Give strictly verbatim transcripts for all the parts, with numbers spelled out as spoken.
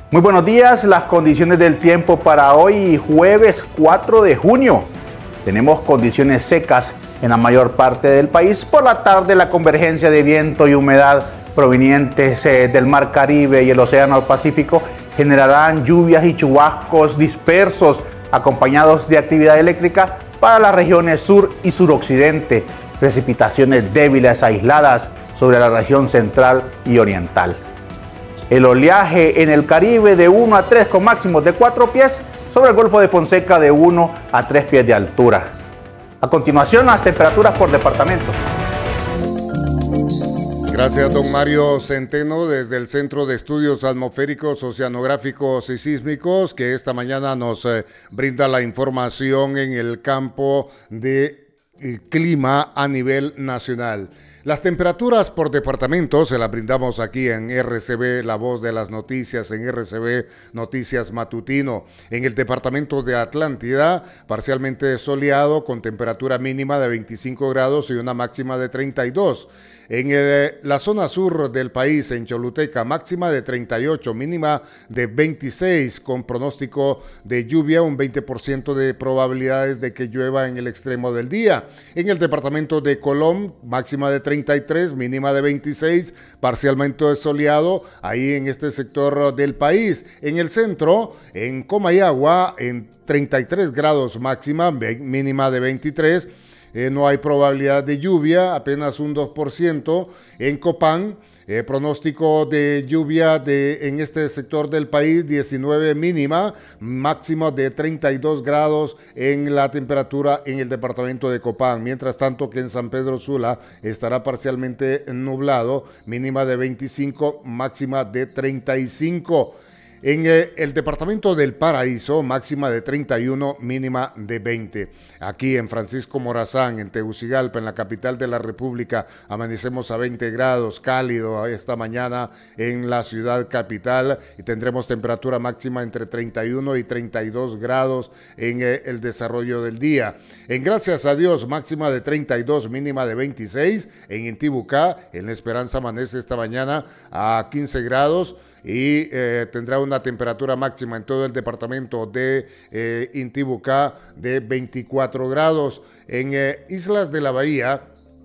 Muy buenos días, las condiciones del tiempo para hoy, jueves cuatro de junio. Tenemos condiciones secas en la mayor parte del país. Por la tarde, la convergencia de viento y humedad provenientes eh, del Mar Caribe y el Océano Pacífico generarán lluvias y chubascos dispersos acompañados de actividad eléctrica para las regiones sur y suroccidente. Precipitaciones débiles aisladas sobre la región central y oriental. El oleaje en el Caribe de uno a tres con máximos de cuatro pies, sobre el Golfo de Fonseca de uno a tres pies de altura. A continuación, las temperaturas por departamento. Gracias, don Mario Centeno, desde el Centro de Estudios Atmosféricos, Oceanográficos y Sísmicos, que esta mañana nos eh, brinda la información en el campo del clima a nivel nacional. Las temperaturas por departamento se las brindamos aquí en R C B, La Voz de las Noticias, en R C B Noticias Matutino. En el departamento de Atlántida, parcialmente soleado, con temperatura mínima de veinticinco grados y una máxima de treinta y dos. En el, la zona sur del país, en Choluteca, máxima de treinta y ocho, mínima de veintiséis, con pronóstico de lluvia, un veinte por ciento de probabilidades de que llueva en el extremo del día. En el departamento de Colón, máxima de treinta y tres, mínima de veintiséis, parcialmente soleado, ahí en este sector del país. En el centro, en Comayagua, en treinta y tres grados máxima, mínima de veintitrés. Eh, no hay probabilidad de lluvia, apenas un dos por ciento. En Copán, eh, pronóstico de lluvia de, en este sector del país, diecinueve mínima, máximo de treinta y dos grados en la temperatura en el departamento de Copán. Mientras tanto que en San Pedro Sula estará parcialmente nublado, mínima de veinticinco, máxima de treinta y cinco. En eh, el departamento del Paraíso, máxima de treinta y uno, mínima de veinte. Aquí en Francisco Morazán, en Tegucigalpa, en la capital de la República, amanecemos a veinte grados, cálido esta mañana en la ciudad capital, y tendremos temperatura máxima entre treinta y uno y treinta y dos grados en eh, el desarrollo del día. En Gracias a Dios, máxima de treinta y dos, mínima de veintiséis. En Intibucá, en La Esperanza, amanece esta mañana a quince grados. Y eh, tendrá una temperatura máxima en todo el departamento de eh, Intibucá de veinticuatro grados. En eh, Islas de la Bahía,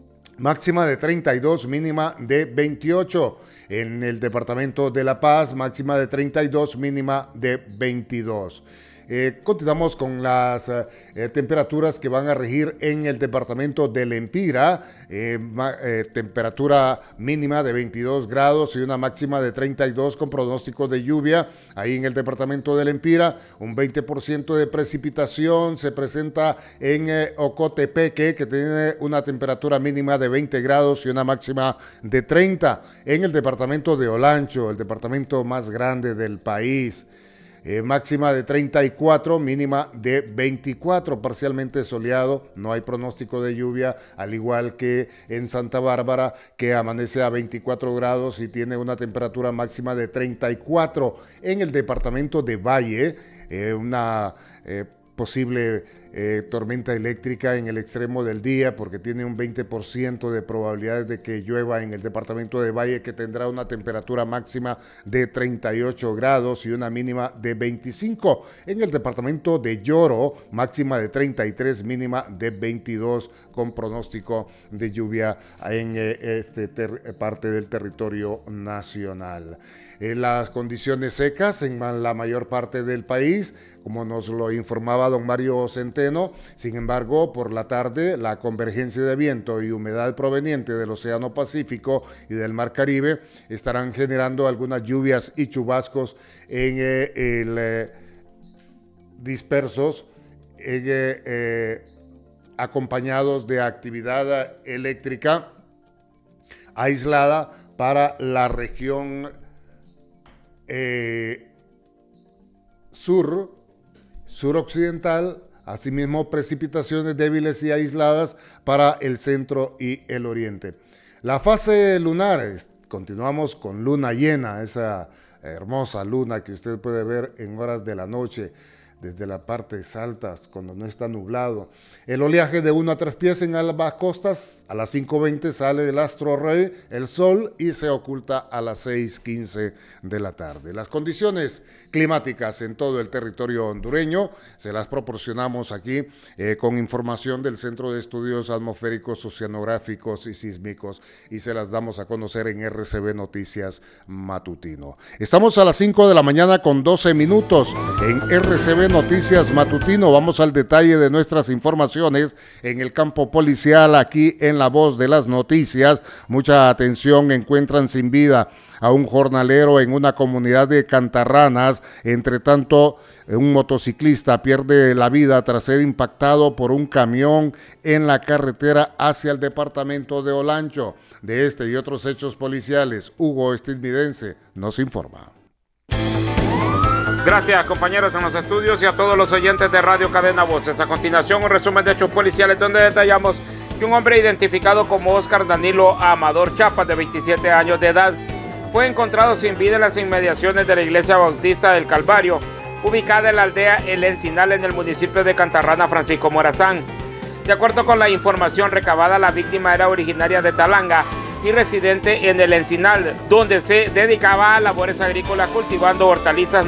máxima de treinta y dos, mínima de veintiocho. En el departamento de La Paz, máxima de treinta y dos, mínima de veintidós. Eh, continuamos con las eh, temperaturas que van a regir en el departamento del Empira. Eh, ma, eh, temperatura mínima de veintidós grados y una máxima de treinta y dos, con pronóstico de lluvia. Ahí en el departamento del Empira, un veinte por ciento de precipitación se presenta en eh, Ocotepeque, que tiene una temperatura mínima de veinte grados y una máxima de treinta. En el departamento de Olancho, el departamento más grande del país, Eh, máxima de treinta y cuatro, mínima de veinticuatro, parcialmente soleado, no hay pronóstico de lluvia, al igual que en Santa Bárbara, que amanece a veinticuatro grados y tiene una temperatura máxima de treinta y cuatro. En el departamento de Valle, eh, una eh, posible eh, tormenta eléctrica en el extremo del día, porque tiene un veinte por ciento de probabilidades de que llueva en el departamento de Valle, que tendrá una temperatura máxima de treinta y ocho grados y una mínima de veinticinco. En el departamento de Lloro, máxima de treinta y tres, mínima de veintidós, con pronóstico de lluvia en eh, este ter- parte del territorio nacional. Eh, las condiciones secas en la mayor parte del país, como nos lo informaba don Mario Centeno. Sin embargo, por la tarde, la convergencia de viento y humedad proveniente del Océano Pacífico y del Mar Caribe estarán generando algunas lluvias y chubascos en eh, el eh, dispersos, en, eh, eh, acompañados de actividad eléctrica aislada para la región eh, sur, suroccidental, asimismo precipitaciones débiles y aisladas para el centro y el oriente. La fase lunar, continuamos con luna llena, esa hermosa luna que usted puede ver en horas de la noche. desde las partes altas, cuando no está nublado. El oleaje de uno a tres pies en ambas costas. A las cinco veinte sale el astro rey, el sol, y se oculta a las seis quince de la tarde. Las condiciones climáticas en todo el territorio hondureño se las proporcionamos aquí eh, con información del Centro de Estudios Atmosféricos, Oceanográficos y Sísmicos, y se las damos a conocer en R C B Noticias Matutino. Estamos a las cinco de la mañana con doce minutos en R C B Noticias Matutino. Vamos al detalle de nuestras informaciones en el campo policial, aquí en La Voz de las Noticias. Mucha atención, encuentran sin vida a un jornalero en una comunidad de Cantarranas. Entre tanto, un motociclista pierde la vida tras ser impactado por un camión en la carretera hacia el departamento de Olancho. De este y otros hechos policiales, Hugo Estividense nos informa. Gracias, compañeros en los estudios, y a todos los oyentes de Radio Cadena Voces. A continuación, un resumen de hechos policiales donde detallamos que un hombre identificado como Óscar Danilo Amador Chapas, de veintisiete años de edad, fue encontrado sin vida en las inmediaciones de la Iglesia Bautista del Calvario, ubicada en la aldea El Encinal, en el municipio de Cantarrana, Francisco Morazán. De acuerdo con la información recabada, la víctima era originaria de Talanga y residente en El Encinal, donde se dedicaba a labores agrícolas cultivando hortalizas